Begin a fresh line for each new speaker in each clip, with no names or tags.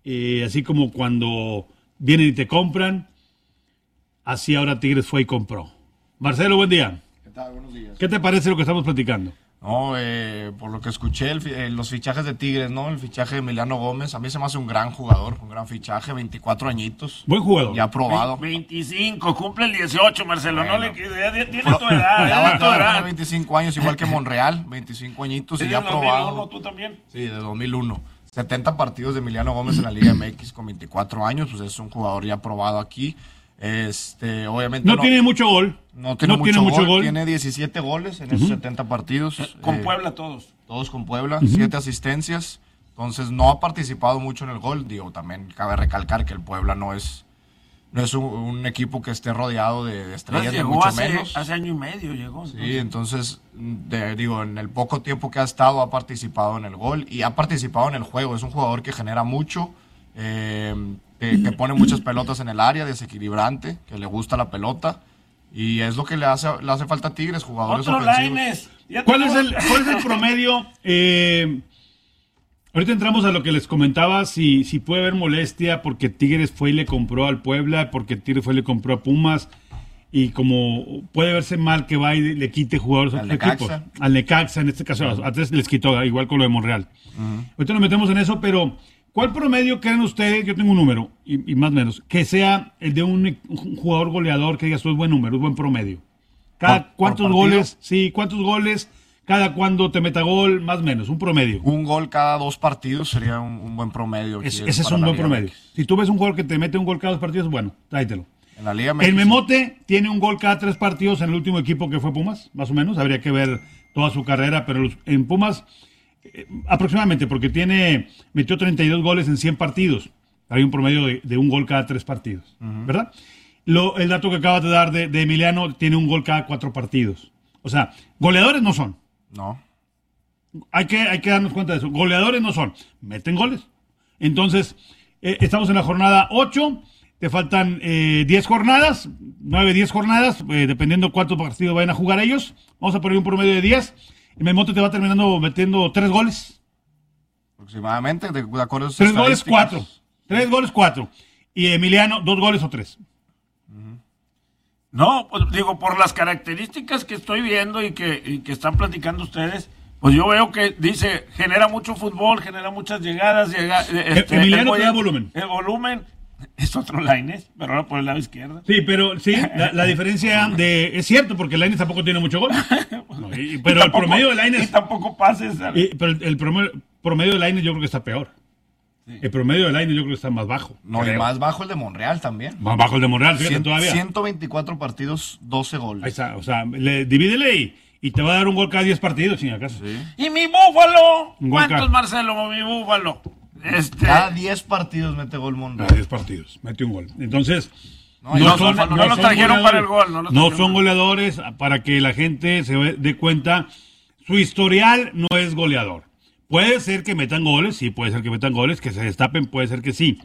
así como cuando vienen y te compran, así ahora Tigres fue y compró. Marcelo, buen día.
¿Qué tal? Buenos días.
¿Qué te parece lo que estamos platicando?
No, por lo que escuché, los fichajes de Tigres, ¿no? El fichaje de Emiliano Gómez, a mí se me hace un gran jugador, un gran fichaje, 24 añitos.
Buen jugador.
Ya probado.
25, cumple el 18, Marcelo.
Bueno.
No le tiene tu edad,
Ya va
tiene tu
a tener
edad.
25 años, igual que Monreal, 25 añitos y
¿Es
ya
del 2001
probado.
tú también?
Sí, de 2001. 70 partidos de Emiliano Gómez en la Liga MX con 24 años, pues es un jugador ya probado aquí. Obviamente
No tiene mucho gol.
No tiene mucho gol. Tiene 17 goles en esos 70 partidos.
Con Puebla todos.
Todos con Puebla, 7 asistencias. Entonces no ha participado mucho en el gol. Digo, también cabe recalcar que el Puebla no es un equipo que esté rodeado de estrellas, ni
Llegó
mucho
hace
menos.
año y medio, llegó.
Sí, entonces, digo, en el poco tiempo que ha estado ha participado en el gol y ha participado en el juego. Es un jugador que genera mucho, que pone muchas pelotas en el área, desequilibrante, que le gusta la pelota. Y es lo que le hace falta a Tigres, jugadores
Otro
ofensivos.
Lainez.
¿Cuál es el promedio? Ahorita entramos a lo que les comentaba, si puede haber molestia porque Tigres fue y le compró al Puebla, porque Tigres fue y le compró a Pumas, y como puede verse mal que va y le quite jugadores a otros equipos. Al Necaxa, en este caso, a tres les quitó, igual con lo de Monreal. Ahorita nos metemos en eso, pero ¿cuál promedio creen ustedes? Yo tengo un número, y más o menos, que sea el de un jugador goleador que digas, es buen número, es buen promedio. ¿Cuántos goles? Sí, ¿cuántos goles? Cada cuando te meta gol, más o menos, un promedio.
Un gol cada 2 partidos sería un buen promedio.
Ese es un buen promedio. Si tú ves un jugador que te mete un gol cada 2 partidos, bueno, tráetelo.
En la Liga MX.
El Memote tiene un gol cada 3 partidos en el último equipo que fue Pumas, más o menos. Habría que ver toda su carrera, pero en Pumas, aproximadamente, porque metió 32 goles en 100 partidos. Hay un promedio de un gol cada 3 partidos, ¿verdad? El dato que acabas de dar de Emiliano, tiene un gol cada 4 partidos. O sea, goleadores no son.
No.
Hay que darnos cuenta de eso. Goleadores no son. Meten goles. Entonces, estamos en la jornada 8. Te faltan 10 jornadas. 9, 10 jornadas. Dependiendo cuántos partidos vayan a jugar ellos. Vamos a poner un promedio de 10. El Memote te va terminando metiendo 3 goles.
Aproximadamente, de acuerdo a sus
3 goles,
estadísticas.
4. 3 goles, 4. Y Emiliano, 2 goles o 3.
No, pues digo, por las características que estoy viendo y que están platicando ustedes, pues yo veo que dice, genera mucho fútbol, genera muchas llegadas.
Emiliano te da volumen.
El volumen es otro Lainez, pero ahora por el lado izquierdo.
Sí, pero sí, la diferencia es cierto, porque Lainez tampoco tiene mucho gol. Pero el promedio de Lainez...
Y tampoco pases.
Pero el promedio de Lainez yo creo que está peor. Sí. El promedio de Lainez yo creo que está más bajo.
No, creo. Y más bajo el de Monreal también.
Más bajo el de Monreal, fíjate todavía.
124 partidos, 12 goles.
Ahí está, o sea, divídele y te va a dar un gol cada 10 partidos, sin acaso.
Sí.
¿Y mi Búfalo?
¿Cuántos,
Marcelo, mi Búfalo?
Cada 10 partidos mete gol Monreal.
Cada 10 partidos, mete un gol. Entonces,
no lo trajeron para el gol.
No son goleadores, para que la gente se dé cuenta. Su historial no es goleador. Puede ser que metan goles, sí, puede ser que metan goles, que se destapen, puede ser que sí.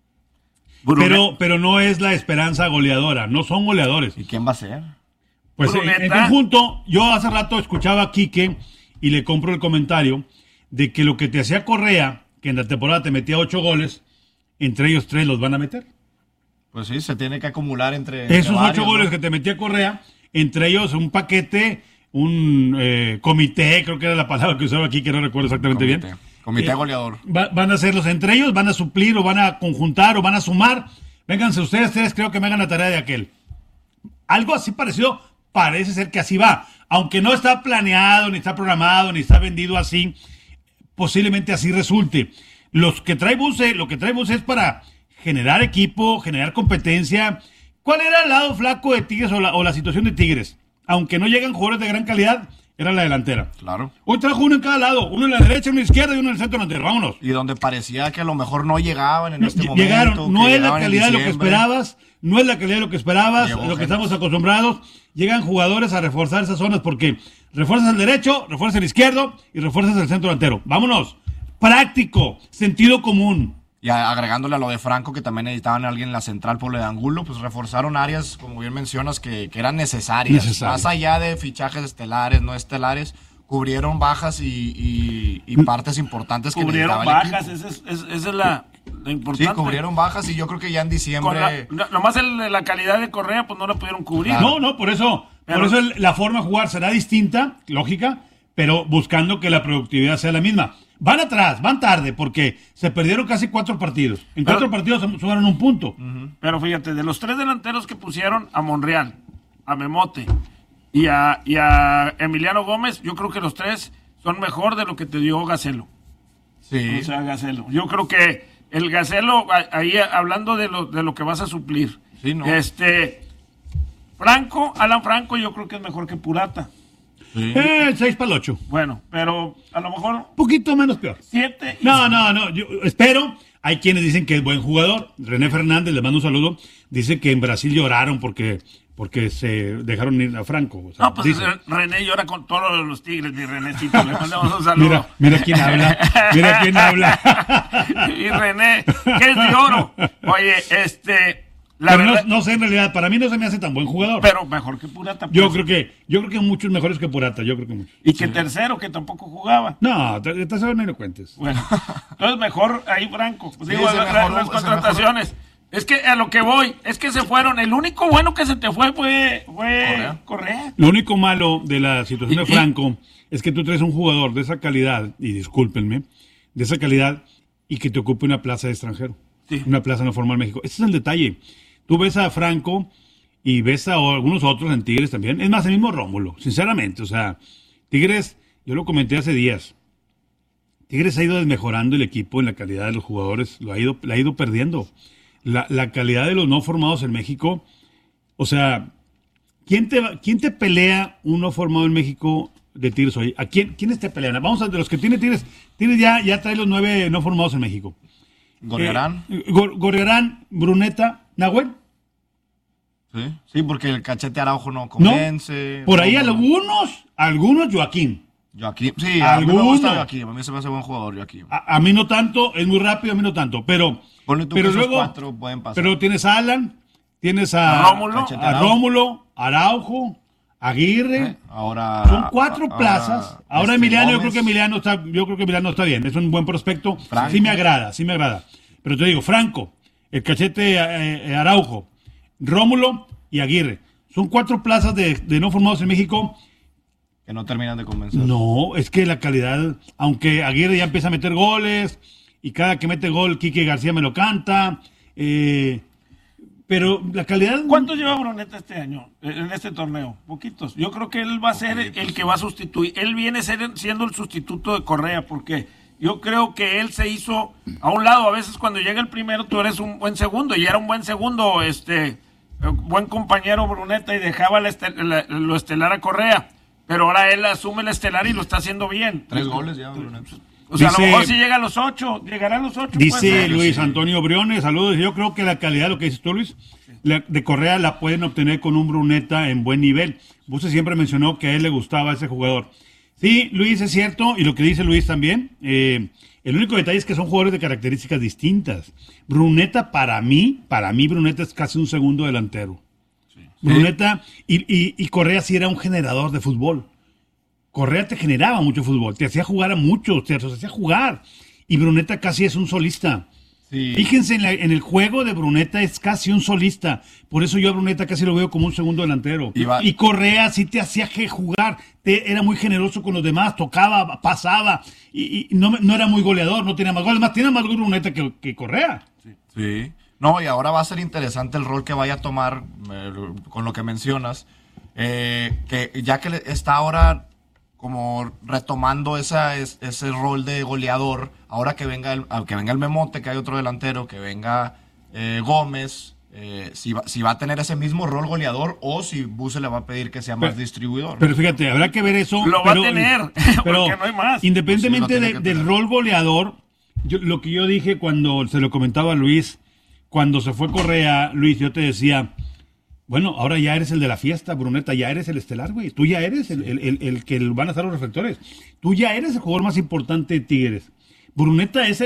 Pero no es la esperanza goleadora, no son goleadores.
¿Y quién va a ser?
Pues en conjunto, yo hace rato escuchaba a Quique y le compro el comentario de que lo que te hacía Correa, que en la temporada te metía 8 goles, entre ellos 3 los van a meter.
Pues sí, se tiene que acumular entre
esos
varios,
8 goles,
¿no?
Que te metía Correa, entre ellos un paquete, un comité, creo que era la palabra que usaba aquí, que no recuerdo exactamente bien.
Comité goleador.
Van a hacerlos entre ellos, van a suplir o van a conjuntar o van a sumar. Vénganse ustedes 3, creo que me hagan la tarea de aquel. Algo así parecido, parece ser que así va. Aunque no está planeado, ni está programado, ni está vendido así, posiblemente así resulte. Lo que trae Buse es para generar equipo, generar competencia. ¿Cuál era el lado flaco de Tigres o la situación de Tigres? Aunque no llegan jugadores de gran calidad, era la delantera.
Claro.
Hoy trajo uno en cada lado, uno en la derecha, uno en la izquierda y uno en el centro delantero. Vámonos.
Y donde parecía que a lo mejor no llegaban en este momento.
Llegaron, no es la calidad de lo que esperabas, no es la calidad de lo que esperabas, lo que estamos acostumbrados. Llegan jugadores a reforzar esas zonas porque refuerzas el derecho, refuerzas el izquierdo y refuerzas el centro delantero. Vámonos. Práctico, sentido común.
Y agregándole a lo de Franco, que también necesitaban a alguien en la central por lo de Angulo, pues reforzaron áreas, como bien mencionas, que eran necesarias. Más allá de fichajes estelares, no estelares, cubrieron bajas y partes importantes que
cubrieron
necesitaba
bajas,
el equipo.
esa es la... lo importante.
Sí, cubrieron bajas y yo creo que ya en diciembre...
Nomás la calidad de Correa, pues no la pudieron cubrir.
No, por eso la forma de jugar será distinta, lógica, pero buscando que la productividad sea la misma. Van atrás, van tarde, porque se perdieron casi 4 partidos. En 4 partidos sumaron un punto.
Pero fíjate, de los 3 delanteros que pusieron, a Monreal, a Memote y a Emiliano Gómez, yo creo que los 3 son mejor de lo que te dio Gacelo.
Sí.
O sea, Gacelo. Yo creo que el Gacelo, ahí hablando de lo que vas a suplir.
Sí, ¿no?
Alan Franco, yo creo que es mejor que Purata.
Sí.
6 para el 8.
Bueno, pero a lo mejor...
Un poquito menos peor.
7.
No, yo espero. Hay quienes dicen que es buen jugador. René Fernández, le mando un saludo. Dice que en Brasil lloraron porque se dejaron ir a Franco. O sea,
No, pues René llora con todos los Tigres, mi Renécito. Le mandamos un saludo.
Mira quién habla. Mira quién habla.
Y René, que es de oro. Oye,
pero no sé, en realidad, para mí no se me hace tan buen jugador.
Pero mejor que Purata. Pues.
Yo creo que muchos mejores que Purata, yo creo que muchos.
Y que tercero, que tampoco jugaba.
No, tercero no lo cuentes.
Bueno, entonces mejor ahí Franco. Pues
Sí,
digo, las contrataciones. Es que a lo que voy, es que se fueron. El único bueno que se te fue Correa.
Lo único malo de la situación de Franco es que tú traes un jugador de esa calidad, y discúlpenme, de esa calidad, y que te ocupe una plaza de extranjero.
Sí.
Una plaza no formal en México. Ese es el detalle. Tú ves a Franco y ves a algunos otros en Tigres también. Es más, el mismo Rómulo, sinceramente. O sea, Tigres, yo lo comenté hace días, Tigres ha ido desmejorando el equipo en la calidad de los jugadores, la ha ido perdiendo. La calidad de los no formados en México, o sea, ¿quién te pelea un no formado en México de Tigres hoy? ¿A quiénes te pelean? Vamos a de los que tiene Tigres ya trae los 9 no formados en México.
Gorriarán.
Gorriarán, Bruneta, Nahuel.
Sí, porque el Cachete Araujo no convence.
No, por ahí algunos Joaquín.
Joaquín, sí, a mí me gusta Joaquín, a mí se me hace buen jugador Joaquín.
A mí no tanto, es muy rápido, a mí no tanto, pero
luego 4 pueden pasar.
Pero tienes a Alan, tienes a Rómulo, Araujo, Aguirre.
Ahora
son 4 plazas. Ahora Emiliano, yo creo que Emiliano está bien, es un buen prospecto. Franco. Sí me agrada. Pero te digo, Franco, el Cachete Araujo, Rómulo y Aguirre. Son 4 plazas de no formados en México
que no terminan de convencer.
No, es que la calidad, aunque Aguirre ya empieza a meter goles y cada que mete gol Quique García me lo canta, pero la calidad...
¿Cuántos lleva Bruneta este año en este torneo? Poquitos. Yo creo que él va a ser el que va a sustituir. Él viene siendo el sustituto de Correa, porque yo creo que él se hizo a un lado. A veces cuando llega el primero tú eres un buen segundo, y era un buen segundo, buen compañero Bruneta, y dejaba lo estelar a Correa. Pero ahora él asume el estelar y lo está haciendo bien.
3 goles ya, Bruneta.
O sea, a lo mejor si llega a los 8, llegará a los 8.
Dice Luis Antonio Briones, saludos. Yo creo que la calidad, lo que dices tú, Luis, de Correa la pueden obtener con un Bruneta en buen nivel. Buse siempre mencionó que a él le gustaba ese jugador. Sí, Luis, es cierto, y lo que dice Luis también. El único detalle es que son jugadores de características distintas. Bruneta, para mí Bruneta es casi un segundo delantero. Bruneta y Correa sí era un generador de fútbol. Correa te generaba mucho fútbol, te hacía jugar a muchos, te hacía jugar. Y Bruneta casi es un solista. Sí. Fíjense en el juego de Bruneta, es casi un solista. Por eso yo a Bruneta casi lo veo como un segundo delantero. Y Correa sí te hacía jugar, era muy generoso con los demás, tocaba, pasaba. Y no era muy goleador, no tenía más goles. Más tiene más gol Bruneta que Correa.
Sí. No, y ahora va a ser interesante el rol que vaya a tomar con lo que mencionas. Que ya que está ahora como retomando ese rol de goleador, ahora que venga el Memote, que hay otro delantero, que venga Gómez, si va a tener ese mismo rol goleador o si Buse le va a pedir que sea más distribuidor.
Pero fíjate, habrá que ver eso.
Lo va a tener, pero porque no hay más.
Independientemente del rol goleador, lo que yo dije cuando se lo comentaba a Luis, cuando se fue Correa, Luis, yo te decía, bueno, ahora ya eres el de la fiesta, Bruneta, ya eres el estelar, güey. Tú ya eres el que van a estar los reflectores. Tú ya eres el jugador más importante de Tigres. Bruneta es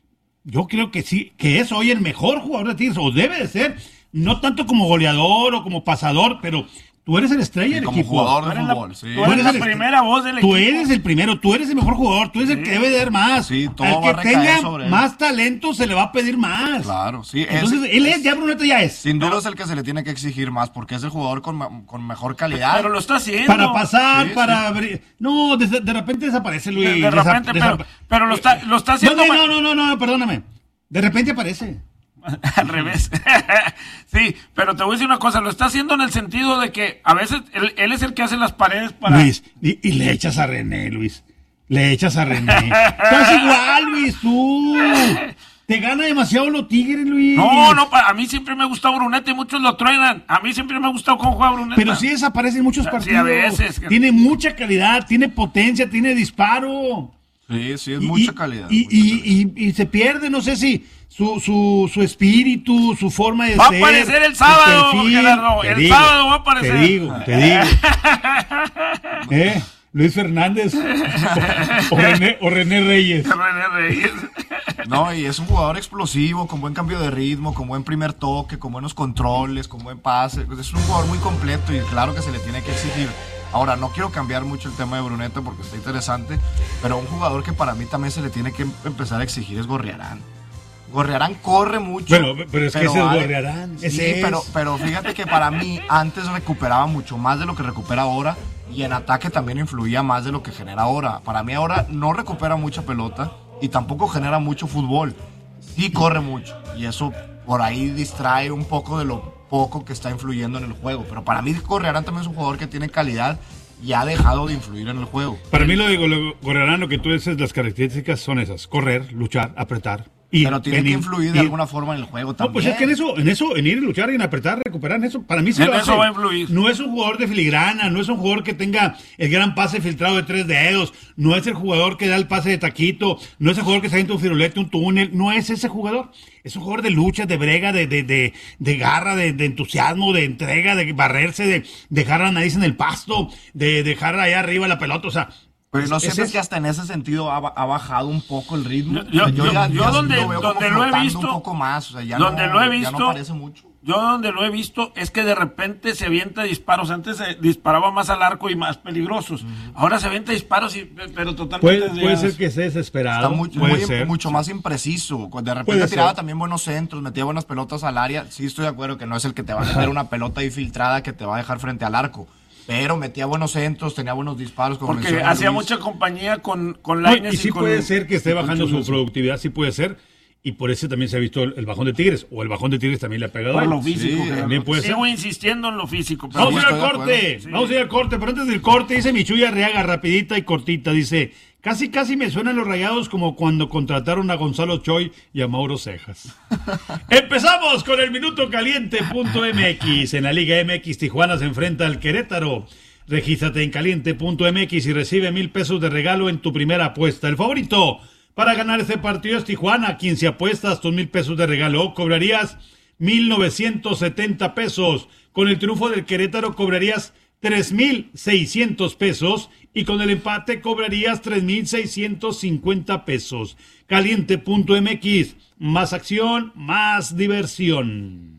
yo creo que sí, que es hoy el mejor jugador de Tigres, o debe de ser, no tanto como goleador o como pasador, pero Tú eres el estrella del
como
equipo.
jugador de
Tú eres
fútbol, sí.
tú eres la
el-
primera voz del equipo.
Tú eres el primero, tú eres el mejor jugador, tú eres el que debe de dar más.
Sí, todo
Al
va a
que
recaer
tenga
sobre él.
más talento se le va a pedir más.
Claro, sí.
Entonces, ya Bruneta ya es.
Sin duda es el que se le tiene que exigir más, porque es el jugador con mejor calidad.
Pero lo está haciendo.
Para pasar,
Sí,
para abrir. No, de repente desaparece, Luis.
De repente, pero lo está haciendo.
No, perdóname. De repente aparece.
Al revés. Sí, pero te voy a decir una cosa, lo está haciendo en el sentido de que a veces él es el que hace las paredes para...
Luis, y le echas a René, Luis. Le echas a René. Estás igual, Luis, tú. Te gana demasiado los Tigres, Luis.
No, a mí siempre me ha gustado Bruneta y muchos lo truenan. A mí siempre me ha gustado cómo juega Bruneta.
Pero sí desaparece en muchos
Sí,
partidos.
a veces.
Tiene mucha calidad, tiene potencia, tiene disparo.
Sí, es mucha calidad.
Y se pierde, no sé si su espíritu, su forma de ser.
Va a aparecer el sábado,
su perfil.
Gerardo.
Te
El
digo,
sábado va a aparecer.
Te digo. Luis Fernández o René Reyes.
René Reyes.
No, y es un jugador explosivo, con buen cambio de ritmo, con buen primer toque, con buenos controles, con buen pase. Es un jugador muy completo y claro que se le tiene que exigir. Ahora, no quiero cambiar mucho el tema de Bruneta porque está interesante, pero un jugador que para mí también se le tiene que empezar a exigir es Gorriarán. Gorriarán corre mucho.
Bueno, pero es que ese es Gorriarán.
Sí, pero fíjate que para mí antes recuperaba mucho más de lo que recupera ahora y en ataque también influía más de lo que genera ahora. Para mí ahora no recupera mucha pelota y tampoco genera mucho fútbol. Sí corre mucho y eso por ahí distrae un poco de lo poco que está influyendo en el juego. Pero para mí Gorriarán también es un jugador que tiene calidad y ha dejado de influir en el juego.
Para mí lo de Gorriarán, lo que tú dices, las características son esas: correr, luchar, apretar.
Pero tiene que influir de alguna forma en el juego también.
No, pues es que en ir a luchar y en apretar, recuperar, en eso, para mí sí lo hace.
Eso va a influir.
No es un jugador de filigrana, no es un jugador que tenga el gran pase filtrado de 3 dedos, no es el jugador que da el pase de taquito, no es el jugador que sale en un firulete, un túnel, no es ese jugador. Es un jugador de lucha, de brega, de garra, de entusiasmo, de entrega, de barrerse, de dejar la nariz en el pasto, de dejar allá arriba la pelota, o sea...
Pero ¿no sientes que hasta en ese sentido ha bajado un poco el ritmo?
Yo donde lo he visto,
un poco más, o sea, ya no parece mucho.
Yo donde lo he visto es que de repente se avienta disparos. Antes se disparaba más al arco y más peligrosos. Ahora se avienta disparos, pero totalmente...
Puede ser que esté desesperado.
Está mucho más impreciso. De repente tiraba también buenos centros, metía buenas pelotas al área. Sí estoy de acuerdo que no es el que te va a meter una pelota ahí filtrada que te va a dejar frente al arco. Pero metía buenos centros, tenía buenos disparos.
Porque hacía mucha compañía con Lainez.
Y sí puede ser que esté bajando su productividad, sí puede ser. Y por eso también se ha visto el bajón de Tigres. O el bajón de Tigres también le ha pegado.
Por lo físico.
Sí, también puede ser.
Sigo insistiendo en lo físico. Pero
vamos a ir al corte. Sí. Vamos a ir al corte. Pero antes del corte dice Michuy Arriaga, rapidita y cortita. Dice, casi me suenan los Rayados como cuando contrataron a Gonzalo Choy y a Mauro Cejas. Empezamos con el Minuto Caliente.mx. En la Liga MX, Tijuana se enfrenta al Querétaro. Regístrate en caliente.mx y recibe 1,000 pesos de regalo en tu primera apuesta. El favorito para ganar este partido es Tijuana. 15 apuestas, 2,000 pesos de regalo. Cobrarías 1,970 pesos. Con el triunfo del Querétaro cobrarías 3,600 pesos. Y con el empate cobrarías 3,650 pesos. Caliente.mx. Más acción, más diversión.